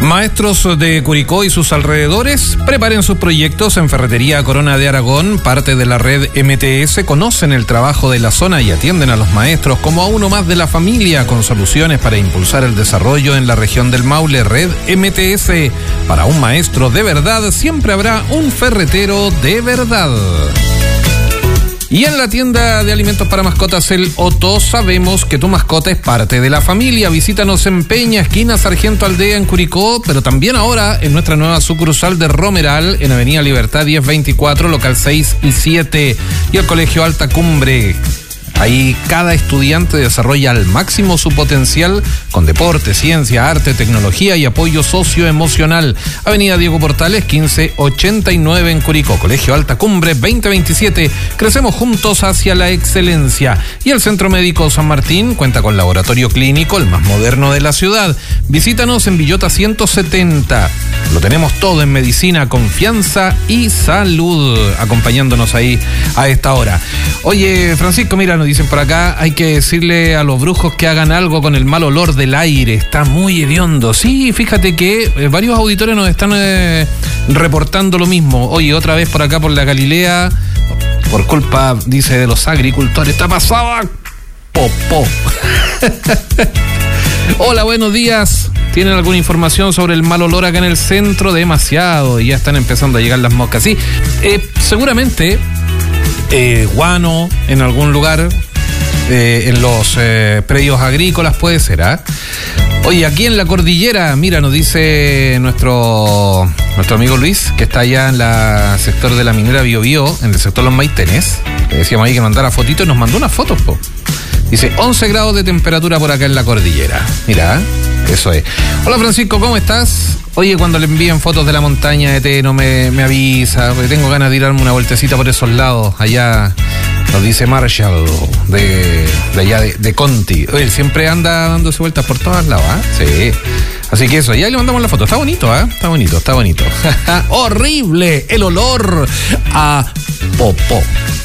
Maestros de Curicó y sus alrededores preparen sus proyectos en Ferretería Corona de Aragón, parte de la red MTS. Conocen el trabajo de la zona y atienden a los maestros como a uno más de la familia, con soluciones para impulsar el desarrollo en la región del Maule. Red MTS, para un maestro de verdad siempre habrá un ferretero de verdad. Y en la tienda de alimentos para mascotas El Otto, sabemos que tu mascota es parte de la familia. Visítanos en Peña, esquina Sargento Aldea en Curicó, pero también ahora en nuestra nueva sucursal de Romeral, en Avenida Libertad 1024, local 6 y 7, y el Colegio Alta Cumbre. Ahí cada estudiante desarrolla al máximo su potencial con deporte, ciencia, arte, tecnología y apoyo socioemocional. Avenida Diego Portales 1589 en Curicó. Colegio Alta Cumbre 2027. Crecemos juntos hacia la excelencia. Y el Centro Médico San Martín cuenta con laboratorio clínico, el más moderno de la ciudad. Visítanos en Villota 170. Lo tenemos todo en medicina, confianza y salud, acompañándonos ahí a esta hora. Oye, Francisco, mira, nos dicen por acá, hay que decirle a los brujos que hagan algo con el mal olor del aire, está muy hediondo. Sí, fíjate que varios auditores nos están reportando lo mismo. Oye, otra vez por acá por la Galilea, por culpa, dice, de los agricultores, está pasada popó. Hola, buenos días. ¿Tienen alguna información sobre el mal olor acá en el centro? Demasiado, y ya están empezando a llegar las moscas. Sí, seguramente guano en algún lugar, en los predios agrícolas puede ser, ¿ah? Oye, aquí en la cordillera, mira, nos dice nuestro amigo Luis, que está allá en el sector de la minera Biobío, en el sector Los Maitenes. Le decíamos ahí que mandara fotitos y nos mandó unas fotos, po. Dice 11 grados de temperatura por acá en la cordillera. Mira, eso es. Hola Francisco, ¿cómo estás? Oye, cuando le envíen fotos de la montaña de Teno me avisa, porque tengo ganas de tirarme una vueltecita por esos lados. Allá nos dice Marshall, de allá de Conti. Oye, él siempre anda dándose vueltas por todos lados, ¿ah? Sí. Así que eso, ya le mandamos la foto. Está bonito, ¿ah? Está bonito. Horrible el olor a popó.